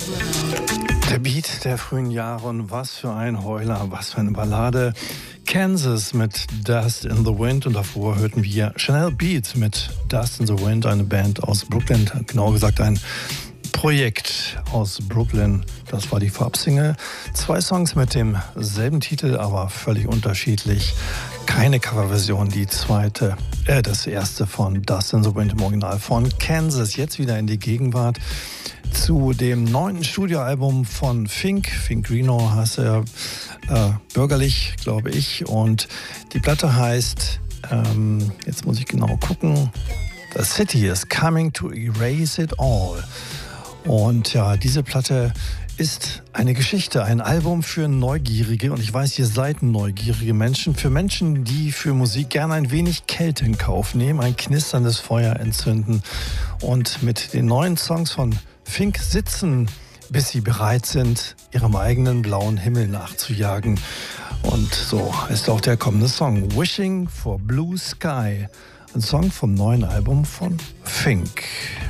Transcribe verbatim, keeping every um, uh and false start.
Der Beat der frühen Jahre und was für ein Heuler, was für eine Ballade. Kansas mit Dust in the Wind und davor hörten wir Chanel Beat mit Dust in the Wind, eine Band aus Brooklyn, genauer gesagt ein Projekt aus Brooklyn. Das war die Vorabsingle. Zwei Songs mit demselben Titel, aber völlig unterschiedlich. Keine Coverversion, die zweite, äh, das erste von Dust in the Wind im Original von Kansas. Jetzt wieder in die Gegenwart zu dem neunten Studioalbum von Fink. Fink Reno heißt er äh, bürgerlich, glaube ich. Und die Platte heißt, ähm, jetzt muss ich genau gucken, The City is Coming to Erase It All. Und ja, diese Platte ist eine Geschichte, ein Album für Neugierige. Und ich weiß, ihr seid neugierige Menschen. Für Menschen, die für Musik gerne ein wenig Kälte in Kauf nehmen, ein knisterndes Feuer entzünden und mit den neuen Songs von Fink sitzen, bis sie bereit sind, ihrem eigenen blauen Himmel nachzujagen. Und so ist auch der kommende Song, Wishing for Blue Sky. Ein Song vom neuen Album von Fink.